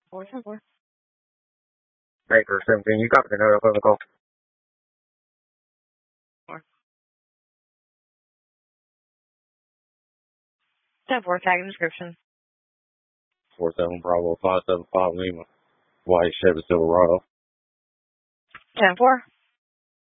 474. Baker 17, you got another clinical. 10-4, tag and description. 47 Bravo 575 Lima. White Chevy Silverado. 10-4.